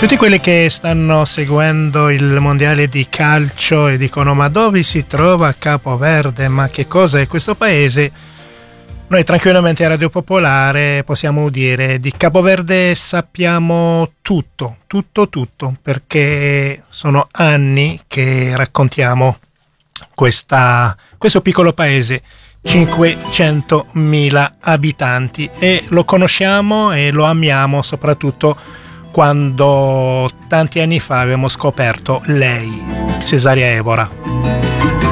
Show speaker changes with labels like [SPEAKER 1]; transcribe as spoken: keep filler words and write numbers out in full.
[SPEAKER 1] Tutti quelli che stanno seguendo il mondiale di calcio e dicono: ma dove si trova Capoverde? Ma che cosa è questo paese? Noi tranquillamente a Radio Popolare possiamo dire di Capoverde sappiamo tutto, tutto, tutto, perché sono anni che raccontiamo questa, questo piccolo paese, cinquecentomila abitanti, e lo conosciamo e lo amiamo soprattutto quando tanti anni fa abbiamo scoperto lei, Cesaria Evora.